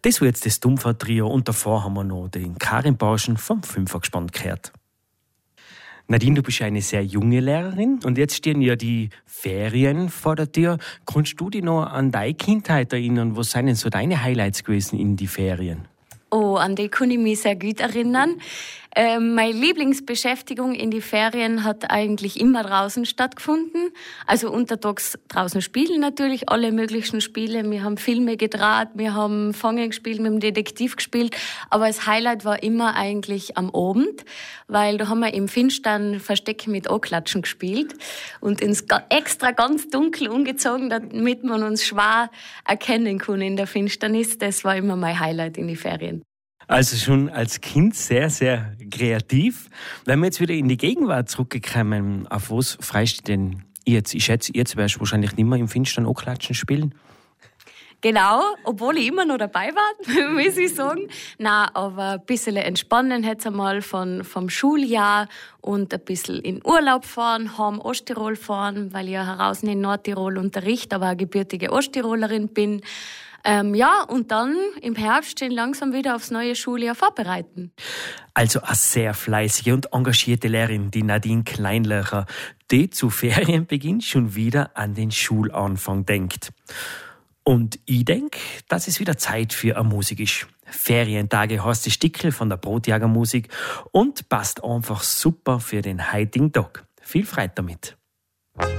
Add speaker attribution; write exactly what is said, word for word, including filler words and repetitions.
Speaker 1: Das war jetzt das Dumpfer-Trio und davor haben wir noch den Karin Bauschen vom Fünfergespann gehört. Nadine, du bist ja eine sehr junge Lehrerin und jetzt stehen ja die Ferien vor der Tür. Kannst du dich noch an deine Kindheit erinnern? Was sind denn so deine Highlights gewesen in die Ferien?
Speaker 2: Oh, an die kann ich mich sehr gut erinnern. Ähm, meine Lieblingsbeschäftigung in die Ferien hat eigentlich immer draußen stattgefunden. Also untertags draußen spielen natürlich, alle möglichen Spiele. Wir haben Filme gedreht, wir haben Fangen gespielt, wir haben Detektiv gespielt. Aber das Highlight war immer eigentlich am Abend, weil da haben wir im Finstern Versteck mit Anklatschen gespielt und ins extra ganz dunkel umgezogen, damit man uns schwer erkennen kann in der Finsternis. Das war immer mein Highlight in die Ferien.
Speaker 1: Also schon als Kind sehr, sehr kreativ. Wenn wir jetzt wieder in die Gegenwart zurückkommen, auf was freust du denn jetzt? Ich schätze, jetzt wirst du wahrscheinlich nicht mehr im Finstern Anklatschen spielen.
Speaker 2: Genau, obwohl ich immer noch dabei war, muss ich sagen. Nein, aber ein bisschen entspannen jetzt einmal von, vom Schuljahr und ein bisschen in Urlaub fahren, heim Osttirol fahren, weil ich ja heraus in Nordtirol unterrichte, aber eine gebürtige Osttirolerin bin. Ähm, ja, und dann im Herbst den langsam wieder aufs neue Schuljahr vorbereiten.
Speaker 1: Also eine sehr fleißige und engagierte Lehrerin, die Nadine Kleinlöcher, die zu Ferienbeginn schon wieder an den Schulanfang denkt. Und ich denke, dass es wieder Zeit für eine Musik ist. Ferientage heißt die Stickel von der Brotjagermusik und passt einfach super für den heutigen Tag. Viel Freude damit.